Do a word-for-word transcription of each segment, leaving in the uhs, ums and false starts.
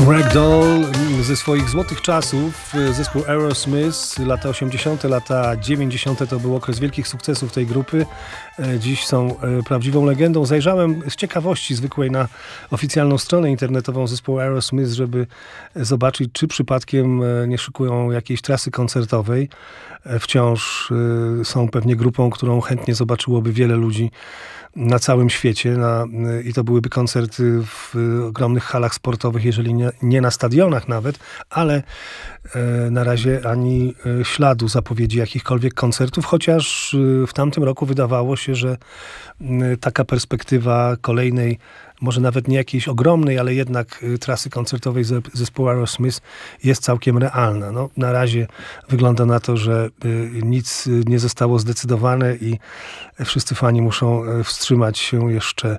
Ragdoll ze swoich złotych czasów, zespół Aerosmith, lata osiemdziesiąte, lata dziewięćdziesiąte to był okres wielkich sukcesów tej grupy. Dziś są prawdziwą legendą. Zajrzałem z ciekawości zwykłej na oficjalną stronę internetową zespołu Aerosmith, żeby zobaczyć, czy przypadkiem nie szykują jakiejś trasy koncertowej. Wciąż są pewnie grupą, którą chętnie zobaczyłoby wiele ludzi na całym świecie na, i to byłyby koncerty w ogromnych halach sportowych, jeżeli nie, nie na stadionach nawet, ale e, na razie ani e, śladu zapowiedzi jakichkolwiek koncertów, chociaż e, w tamtym roku wydawało się, że e, taka perspektywa kolejnej, może nawet nie jakiejś ogromnej, ale jednak e, trasy koncertowej ze, zespołu Aerosmith jest całkiem realna. No, na razie wygląda na to, że e, nic nie zostało zdecydowane i wszyscy fani muszą e, wstrzymać się jeszcze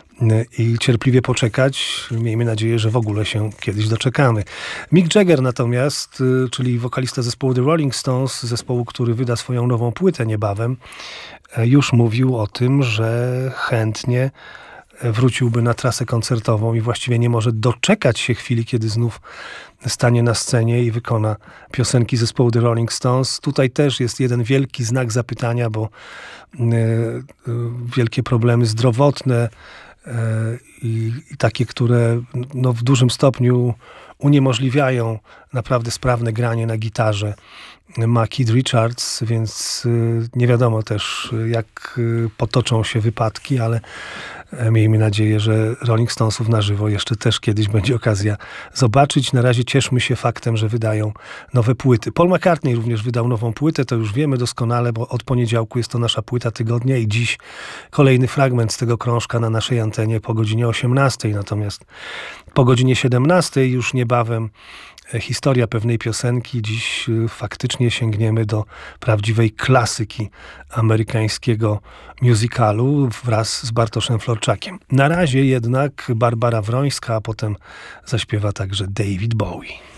i cierpliwie poczekać. Miejmy nadzieję, że w ogóle się kiedyś doczekamy. Mick Jagger natomiast, czyli wokalista zespołu The Rolling Stones, zespołu, który wyda swoją nową płytę niebawem, już mówił o tym, że chętnie wróciłby na trasę koncertową i właściwie nie może doczekać się chwili, kiedy znów stanie na scenie i wykona piosenki zespołu The Rolling Stones. Tutaj też jest jeden wielki znak zapytania, bo y, y, wielkie problemy zdrowotne y, i takie, które no, w dużym stopniu uniemożliwiają naprawdę sprawne granie na gitarze, ma Keith Richards, więc y, nie wiadomo też, jak y, potoczą się wypadki, ale y, miejmy nadzieję, że Rolling Stonesów na żywo jeszcze też kiedyś będzie okazja zobaczyć. Na razie cieszmy się faktem, że wydają nowe płyty. Paul McCartney również wydał nową płytę, to już wiemy doskonale, bo od poniedziałku jest to nasza płyta tygodnia i dziś kolejny fragment z tego krążka na naszej antenie po godzinie osiemnastej. Natomiast po godzinie siedemnastej już niebawem historia pewnej piosenki. Dziś faktycznie sięgniemy do prawdziwej klasyki amerykańskiego musicalu wraz z Bartoszem Florczakiem. Na razie jednak Barbara Wrońska, a potem zaśpiewa także David Bowie.